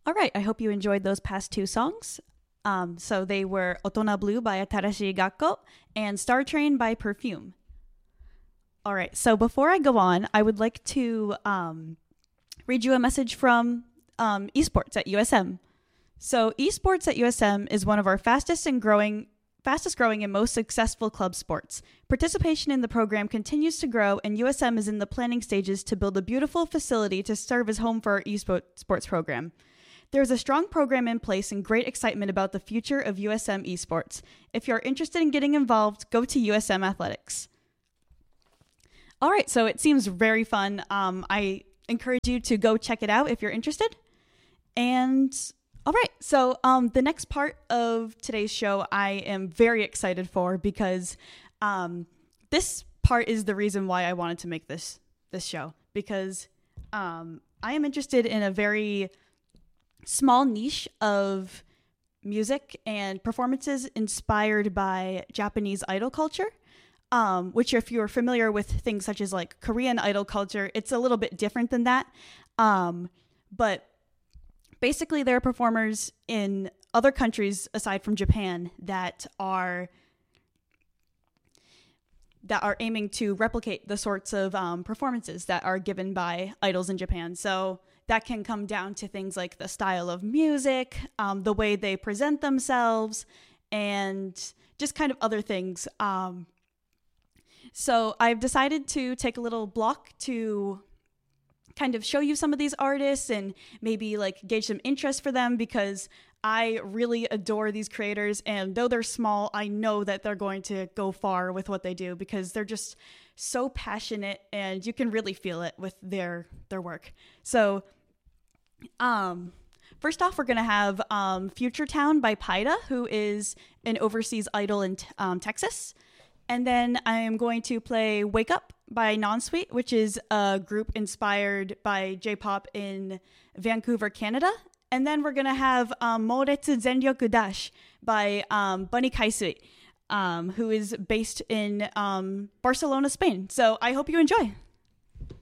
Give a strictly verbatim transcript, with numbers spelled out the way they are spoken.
All right, I hope you enjoyed those past two songs. Um, so they were Otona Blue by Atarashii Gakko and Star Train by Perfume. All right, so before I go on, I would like to um, read you a message from um, esports at U S M. So esports at U S M is one of our fastest and growing fastest growing and most successful club sports. Participation in the program continues to grow, and U S M is in the planning stages to build a beautiful facility to serve as home for our esports program. There is a strong program in place and great excitement about the future of U S M esports. If you're interested in getting involved, go to U S M Athletics. All right, so it seems very fun. Um, I encourage you to go check it out if you're interested. And all right, so um, the next part of today's show I am very excited for because um, this part is the reason why I wanted to make this this show, because um, I am interested in a very small niche of music and performances inspired by Japanese idol culture, um, which if you're familiar with things such as like Korean idol culture, it's a little bit different than that. Um, but basically, there are performers in other countries aside from Japan that are that are aiming to replicate the sorts of um, performances that are given by idols in Japan. So that can come down to things like the style of music, um, the way they present themselves, and just kind of other things. Um, so I've decided to take a little block to kind of show you some of these artists and maybe like gauge some interest for them, because I really adore these creators, and though they're small, I know that they're going to go far with what they do because they're just so passionate and you can really feel it with their their work. So um first off, we're going to have um Future Town by Paida, who is an overseas idol in um, Texas. And then I am going to play Wake Up by Non-Sweet, which is a group inspired by J-pop in Vancouver, Canada. And then we're going to have um, Moretsu Zenryoku Dash by um, Bunny Kaisui, um, who is based in um, Barcelona, Spain. So I hope you enjoy.